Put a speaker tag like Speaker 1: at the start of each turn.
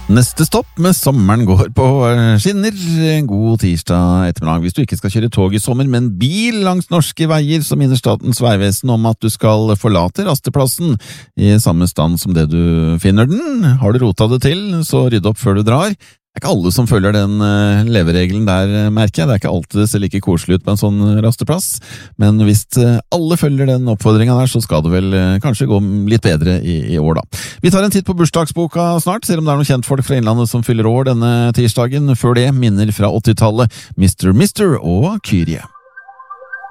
Speaker 1: Neste stopp med sommeren går på skinner. God tirsdag ettermiddag. Hvis du ikke skal kjøre tog i sommer, men bil langs norske veier, så minner Statens vegvesen om at du skal forlate rasteplassen i samme stand som det du finner den. Har du rota det til, så rydd opp før du drar. Det er ikke alle som følger den leveregelen der, merker jeg. Det er ikke alltid det ser like koselig ut på en sånn rasteplass. Men hvis alle følger den oppfordringen der, så skal det vel kanskje gå litt bedre i år da. Vi tar en titt på bursdagsboka snart, ser om det er noen kjentfolk fra Innlandet som fyller år denne tirsdagen. Før det minner fra 80-tallet, Mr. og Kyrie.